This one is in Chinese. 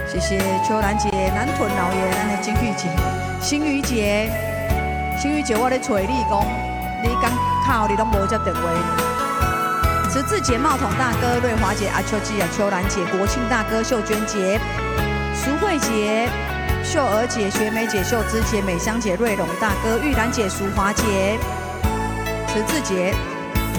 谢谢秋兰姐、南屯老爷、咱的金玉姐、新宇姐、新宇姐，我咧找你讲，你刚靠你拢无接电话。十字姐、茂彤大哥、瑞华姐、阿秋姐、秋兰姐、国庆大哥、秀娟姐、淑慧姐、秀儿姐、学美姐、秀芝姐、美香姐、瑞龙大哥、玉兰姐、淑华姐、十字姐。